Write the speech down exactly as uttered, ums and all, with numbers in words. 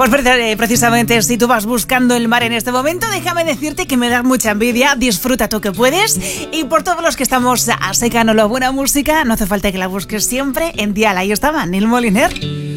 Pues precisamente si tú vas buscando el mar en este momento, déjame decirte que me da mucha envidia. Disfruta tú que puedes. Y por todos los que estamos a secano la buena música, no hace falta que la busques siempre en Dial. Ahí estaba Neil Moliner.